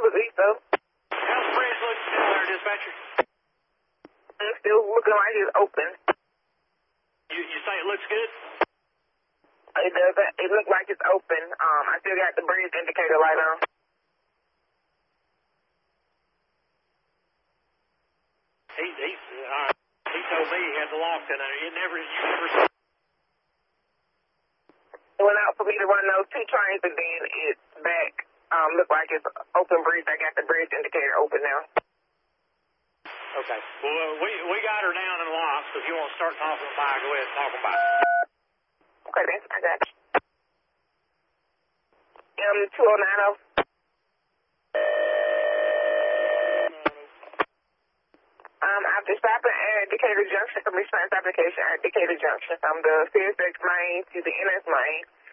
believe so. How's the bridge look down there, dispatcher? It's still looking like it's open. You say it looks good? It doesn't. It looks like it's open. I still got the bridge indicator light on. He told me he had the lock in there. You never It went out for me to run those 2 trains, and then it's back. Look like it's open bridge. I got the bridge indicator open now. Okay. Well, we got her down and locked, so if you want to start talking by, go ahead and talk by. Okay, then. I got you. M2090. After stopping at Decatur Junction, from response application at Decatur Junction, from the CSX main to the NS main,